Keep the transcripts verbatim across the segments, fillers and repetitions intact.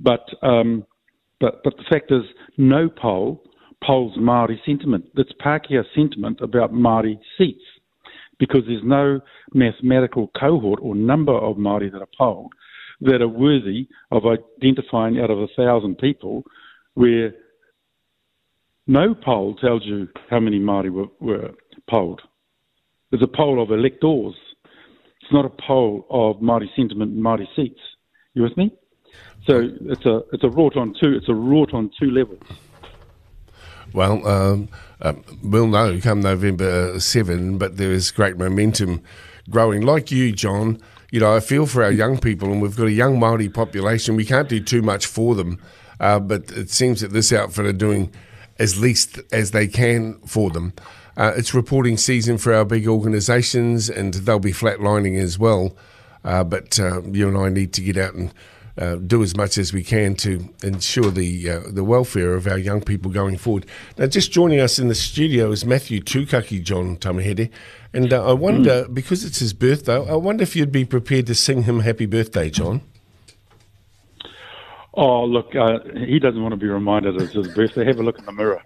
But um, but but the fact is, no poll polls Māori sentiment. That's Pākehā sentiment about Māori seats, because there's no mathematical cohort or number of Māori that are polled that are worthy of identifying out of a thousand people, where no poll tells you how many Māori were, were polled. It's a poll of electors. It's not a poll of Māori sentiment and Māori seats. You with me? So it's a it's a rort on two. It's a rort on two levels. Well, um, uh, we'll know come November seventh, but there is great momentum growing. Like you, John, you know, I feel for our young people, and we've got a young Māori population. We can't do too much for them, uh, but it seems that this outfit are doing as least as they can for them. Uh, it's reporting season for our big organisations, and they'll be flatlining as well. Uh, but uh, you and I need to get out and uh, do as much as we can to ensure the uh, the welfare of our young people going forward. Now, just joining us in the studio is Matthew Tukaki, John Tamahere. And uh, I wonder, mm. because it's his birthday, I wonder if you'd be prepared to sing him happy birthday, John. Oh, look, uh, he doesn't want to be reminded it's his birthday. Have a look in the mirror.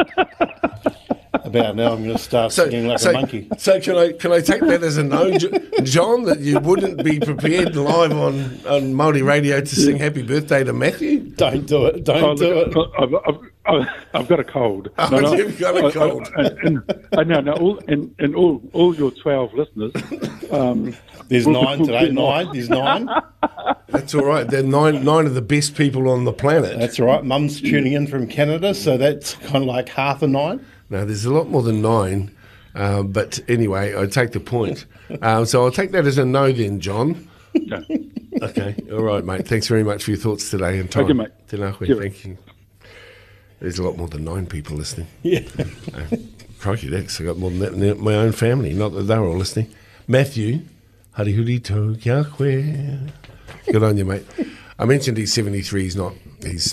About now, I'm going to start so, singing like so, a monkey. So can I can I take that as a no, John, that you wouldn't be prepared live on, on Māori radio to sing happy birthday to Matthew? Don't do it. Don't oh, do look, it. I've, I've, I've, I've got a cold. Oh, no, no, you've got a cold. I, I, and, and, no, no, all, and, and all, all your twelve listeners. Um, There's we'll, nine we'll, today. we'll, Nine. There's nine. That's all right. They're nine nine of the best people on the planet. That's all right. Mum's tuning in from Canada, so that's kind of like half a nine. No, there's a lot more than nine. Uh, but anyway, I take the point. Uh, so I'll take that as a no then, John. No. Okay. All right, mate. Thanks very much for your thoughts today and time. Okay, mate. Tēnā koe, Sure. thank you. There's a lot more than nine people listening. Yeah. Uh, crikey, that's I got more than that in my own family. Not that they're all listening. Matthew, harihuri tō kia koe. Good on you, mate. I mentioned he's seventy-three. He's not. He's...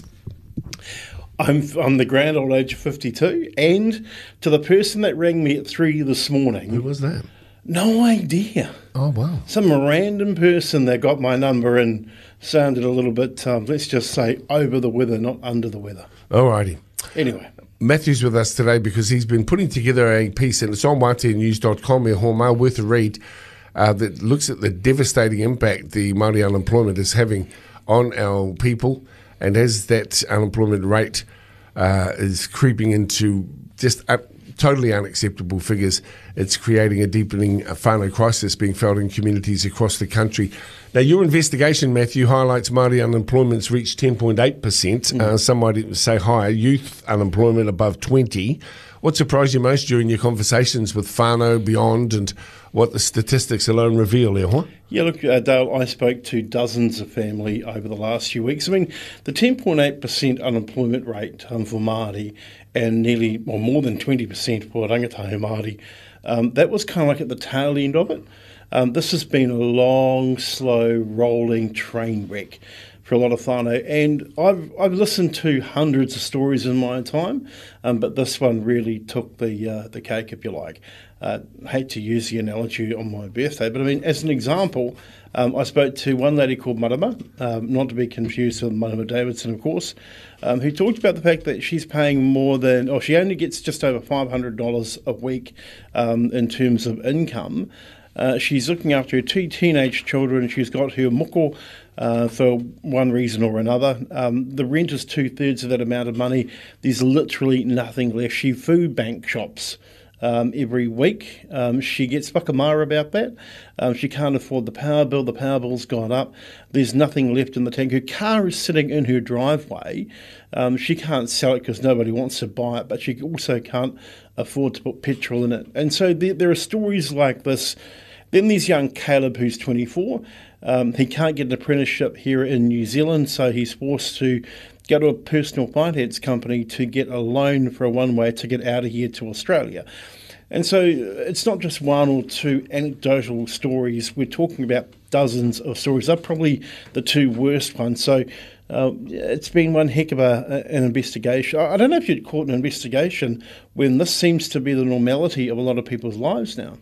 I'm I'm the grand old age of fifty-two, and to the person that rang me at three this morning, Who was that? no idea. Oh, wow. Some random person that got my number and sounded a little bit, um, let's just say, over the weather, not under the weather. All righty. Anyway. Matthew's with us today because he's been putting together a piece, and it's on wate news dot com, e homa, worth a read, uh, that looks at the devastating impact the Māori unemployment is having on our people. And as that unemployment rate uh, is creeping into just uh, totally unacceptable figures, it's creating a deepening uh, whānau crisis being felt in communities across the country. Now, your investigation, Matthew, highlights Māori unemployment's reached ten point eight percent. Mm. Uh, some might say higher. Youth unemployment above twenty. What surprised you most during your conversations with whānau, Beyond, and what the statistics alone reveal, eh, huh? Yeah, look, uh, Dale, I spoke to dozens of family over the last few weeks. I mean, the ten point eight percent unemployment rate um, for Māori and nearly, or more than twenty percent for rangatahi Māori, um, that was kind of like at the tail end of it. Um, this has been a long, slow, rolling train wreck for a lot of whānau. And I've I've listened to hundreds of stories in my time, um, but this one really took the uh, the cake, if you like. Uh, I hate to use the analogy on my birthday, but I mean, as an example, um, I spoke to one lady called Marama, um, not to be confused with Marama Davidson, of course, um, who talked about the fact that she's paying more than, or she only gets just over five hundred dollars a week um, in terms of income. Uh, she's looking after her two teenage children. She's got her moko uh, for one reason or another. Um, the rent is two-thirds of that amount of money. There's literally nothing left. She food bank shops um, every week. Um, she gets whakamara about that. Um, she can't afford the power bill. The power bill's gone up. There's nothing left in the tank. Her car is sitting in her driveway. Um, she can't sell it because nobody wants to buy it, but she also can't afford to put petrol in it. And so there, there are stories like this. Then there's young Caleb, who's twenty-four. Um, he can't get an apprenticeship here in New Zealand, so he's forced to go to a personal finance company to get a loan for a one-way ticket out of here to Australia. And so it's not just one or two anecdotal stories. We're talking about dozens of stories. They're probably the two worst ones. So uh, it's been one heck of a, an investigation. I don't know if you'd call it an investigation when this seems to be the normality of a lot of people's lives now.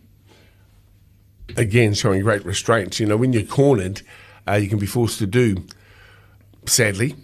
Again, showing great restraint. You know, when you're cornered, uh, you can be forced to do, sadly,